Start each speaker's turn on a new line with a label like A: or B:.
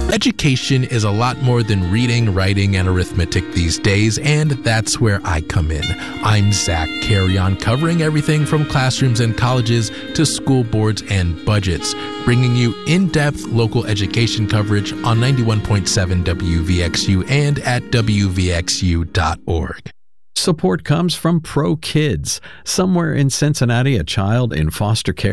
A: Education is a lot more than reading, writing, and arithmetic these days, and that's where I come in. I'm Zach Carrion, covering everything from classrooms and colleges to school boards and budgets, bringing you in-depth local education coverage on 91.7 WVXU and at WVXU.org.
B: Support comes from Pro Kids. Somewhere in Cincinnati, a child in foster care